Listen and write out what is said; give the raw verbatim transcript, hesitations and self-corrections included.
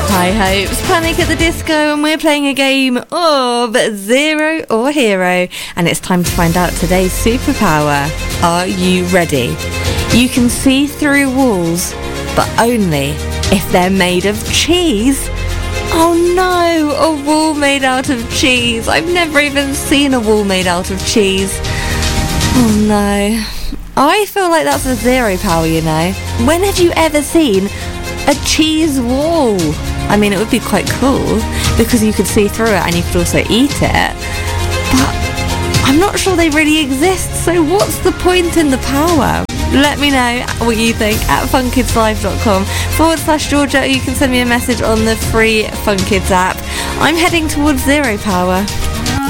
High Hopes, Panic at the Disco, and we're playing a game of Zero or Hero, and it's time to find out today's superpower. Are you ready? You can see through walls, but only if they're made of cheese. Oh no, a wall made out of cheese. I've never even seen a wall made out of cheese. Oh no. I feel like that's a zero power, you know. When have you ever seen a cheese wall? I mean, it would be quite cool because you could see through it and you could also eat it. But I'm not sure they really exist, so what's the point in the power? Let me know what you think at funkidslive.com forward slash Georgia. You can send me a message on the free Fun Kids app. I'm heading towards zero power.